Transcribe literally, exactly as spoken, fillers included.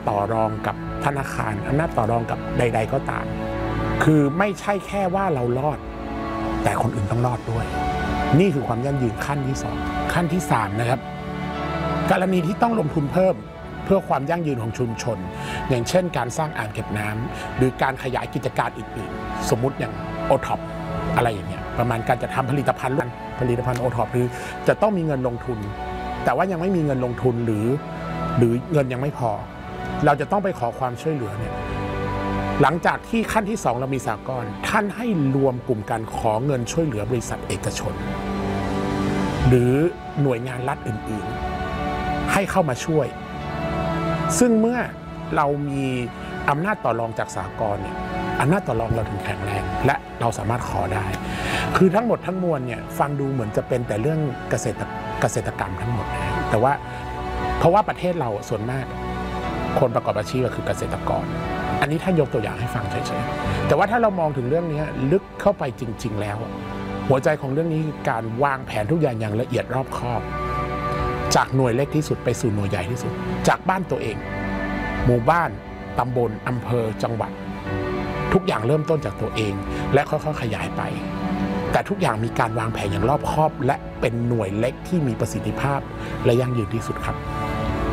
ต่อรองกับธนาคารอำนาจต่อรองกับใดๆก็ตามคือไม่ใช่แค่ว่าเรารอดแต่คนอื่นต้องรอดด้วยนี่คือความยั่งยืนขั้นที่สองขั้นที่สามนะครับกรณีที่ต้องลงทุนเพิ่มเพื่อความยั่งยืนของชุมชนอย่างเช่นการสร้างอ่างเก็บน้ำหรือการขยายกิจการอื่นๆสมมุติอย่างโอท็อปอะไรอย่างเงี้ยประมาณการจะทำผลิตภัณฑ์ผลิตภัณฑ์โอท็อปหรือจะต้องมีเงินลงทุนแต่ว่ายังไม่มีเงินลงทุนหรือหรือเงินยังไม่พอเราจะต้องไปขอความช่วยเหลือเนี่ยหลังจากที่ขั้นที่สองเรามีสหกรณ์ท่านให้รวมกลุ่มการขอเงินช่วยเหลือบริษัทเอกชนหรือหน่วยงานรัฐอื่นๆให้เข้ามาช่วยซึ่งเมื่อเรามีอำนาจต่อรองจากสหกรณ์เนี่ยอำนาจต่อรองเราถึงแข็งแรงและเราสามารถขอได้คือทั้งหมดทั้งมวลเนี่ยฟังดูเหมือนจะเป็นแต่เรื่องเกษตรเกษตรกรรมทั้งหมดนะแต่ว่าเพราะว่าประเทศเราส่วนมากคนประกอบอาชีพก็คือเกษตรกรอันนี้ท่านยกตัวอย่างให้ฟังเฉยๆแต่ว่าถ้าเรามองถึงเรื่องนี้ลึกเข้าไปจริงๆแล้วหัวใจของเรื่องนี้คือการวางแผนทุกอย่างอย่างละเอียดรอบคอบจากหน่วยเล็กที่สุดไปสู่หน่วยใหญ่ที่สุดจากบ้านตัวเองหมู่บ้านตำบลอำเภอจังหวัดทุกอย่างเริ่มต้นจากตัวเองและค่อยๆขยายไปแต่ทุกอย่างมีการวางแผนอย่างรอบคอบและเป็นหน่วยเล็กที่มีประสิทธิภาพและยั่งยืนที่สุดครับ